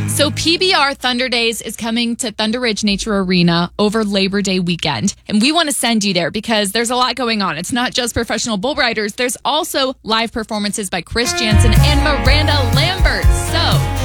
So PBR Thunder Days is coming to Thunder Ridge Nature Arena over Labor Day weekend. And we want to send you there because there's a lot going on. It's not just professional bull riders. There's also live performances by Chris Jansen and Miranda Lambert. So